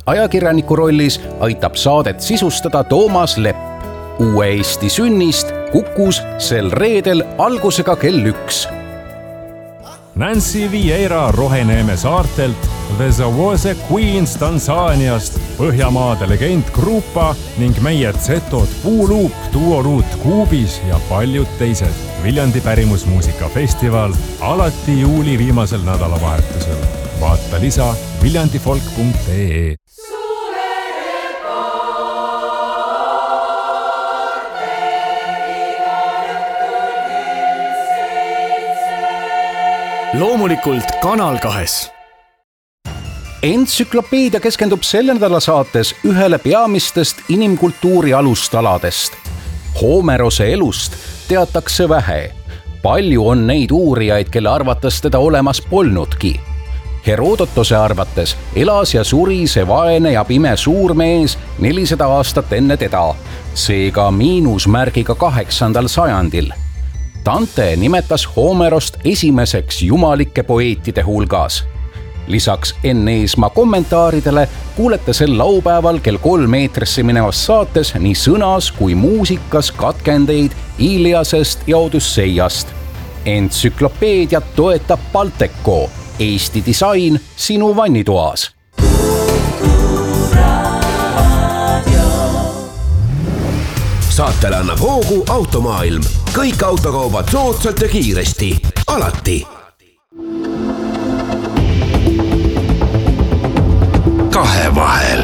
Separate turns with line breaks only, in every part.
ajakirjaniku rollis aitab saadet sisustada Toomas Lepp. Uue Eesti sünnist Kukus sel reedel algusega kell 1.
Nancy Vieira Roheneeme saartelt, The Zawose Queens Tansaaniast, Põhjamaade legend Grupa ning meie Zetod Puuluup, Duoluut Kuubis ja paljud teised. Viljandi pärimusmuusikafestival alati juuli viimasel nädalavahetusel. Vaata lisa viljandifolk.ee.
Loomulikult Kanal 2.
Entsüklopeedia keskendub selle nädala saates ühele peamistest inimkultuuri alustaladest. Homerose elust teatakse vähe. Palju on neid uurijaid, kelle arvates teda olemas polnudki. Herodotose arvates elas ja suri see vaene ja pime suurmees 400 aastat enne teda, seega miinusmärgiga 8. sajandil. Dante nimetas Homerost esimeseks jumalike poeetide hulgas. Lisaks Enn Eesmaa kommentaaridele kuulete sel laupäeval kell 3 eetrisse minevas saates nii sõnas kui muusikas katkendeid Iliasest ja Odüsseiast. Entsüklopeediat toetab Balteco, Eesti disain sinu vannitoas.
Saatele annab hoogu Automaailm. Kõik autokaubad soodsalt ja kiiresti. Alati. Kahevahel.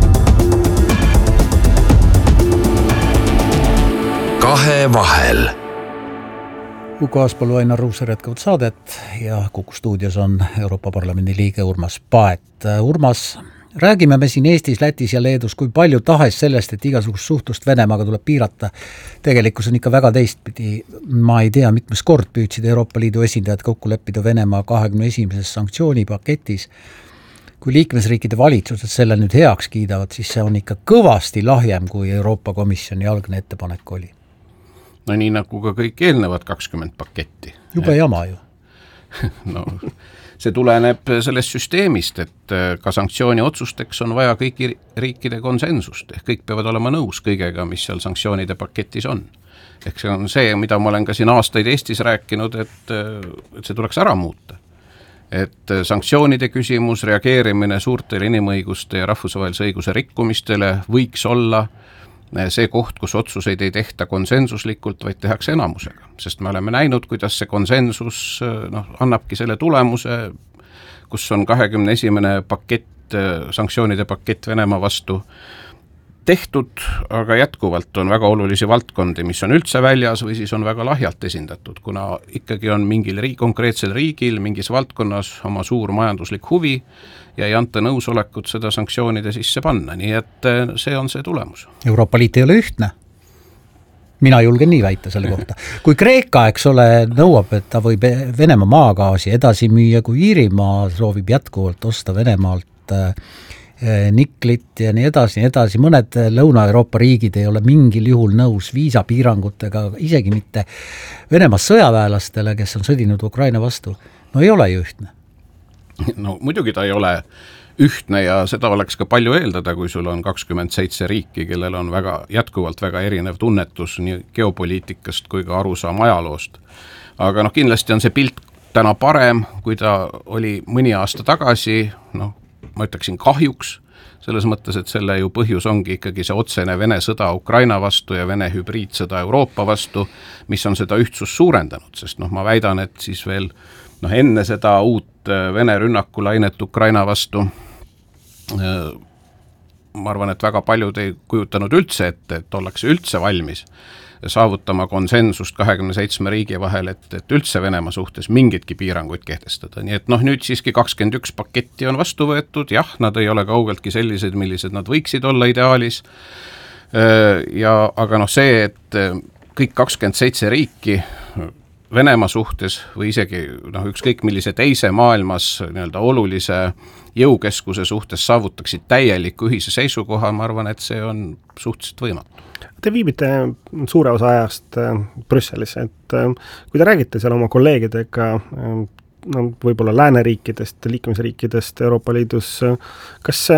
Kahevahel.
Uku Aaspõllu, Ainar Ruussaar jätkavad saadet ja Kuku stuudios on Euroopa Parlamendi liige Urmas Paet. Urmas, räägime me siin Eestis, Lätis ja Leedus kui palju tahes sellest, et igasugust suhtlust Venemaaga tuleb piirata. Tegelikkus on ikka väga teistpidi. Ma ei tea, mitmes kord püüdsid Euroopa Liidu esindajad kokku leppida Venemaa 21. sanktsioonipaketis. Kui liikmesriikide valitsused selle nüüd heaks kiidavad, siis see on ikka kõvasti lahjem, kui Euroopa Komisjoni algne ettepanek oli.
No nii nagu ka kõik eelnevad 20 paketti.
Jube jama ju.
No, see tuleneb sellest süsteemist, et ka sanktsiooni otsusteks on vaja kõigi riikide konsensust. Kõik peavad olema nõus kõigega, mis seal sanktsioonide paketis on. Ehk see on see, mida ma olen ka siin aastaid Eestis rääkinud, et see tuleks ära muuta. Et sanktsioonide küsimus, reageerimine suurtele inimõiguste ja rahvusvahelise õiguse rikkumistele võiks olla see koht, kus otsuseid ei tehta konsensuslikult, vaid tehakse enamusega. Sest me oleme näinud, kuidas see konsensus annabki selle tulemuse, kus on 21. pakett, sanktsioonide pakett Venemaa vastu tehtud, aga jätkuvalt on väga olulisi valdkondi, mis on üldse väljas või siis on väga lahjalt esindatud, kuna ikkagi on mingil konkreetsel riigil mingis valdkonnas oma suur majanduslik huvi ja ei anta nõusolekut seda sanktsioonide sisse panna, nii et see on see tulemus.
Euroopa Liit ei ole ühtne. Mina julgen nii väita selle kohta. Kui Kreeka, eks ole, nõuab, et ta võib Venemaa maagaasi edasi müüa, kui Iirimaa soovib jätkuvalt osta Venemaalt niklit ja nii edasi. Mõned Lõuna-Euroopa riigid ei ole mingil juhul nõus viisapiirangutega, isegi mitte Venemaa sõjaväelastele, kes on sõdinud Ukraina vastu. No ei ole ju ühtne.
No muidugi ta ei ole ühtne ja seda oleks ka palju eeldada, kui sul on 27 riiki, kellel on jätkuvalt väga erinev tunnetus nii geopoliitikast kui ka arusaam ajaloost. Aga kindlasti on see pilt täna parem, kui ta oli mõni aasta tagasi, ma ütleksin kahjuks, selles mõttes, et selle ju põhjus ongi ikkagi see otsene Vene sõda Ukraina vastu ja Vene hübriidsõda Euroopa vastu, mis on seda ühtsust suurendanud, sest ma väidan, et siis veel enne seda uut Vene rünnakulainet Ukraina vastu, ma arvan, et väga paljud ei kujutanud üldse ette, et ollakse üldse valmis saavutama konsensust 27 riigi vahel, et üldse Venemaa suhtes mingitki piiranguid kehtestada. Nii et nüüd siiski 21 paketti on vastu võetud, jah, nad ei ole kaugeltki sellised, millised nad võiksid olla ideaalis, aga see, et kõik 27 riiki Venemaa suhtes või isegi ükskõik millise teise maailmas olulise jõukeskuse suhtes saavutaksid täieliku ühise seisukoha, ma arvan, et see on suhteliselt võimatu.
Te viibite suure osa ajast Brüsselis, et kui te räägite seal oma kolleegidega võib-olla lääneriikidest, liikmesriikidest Euroopa Liidus, kas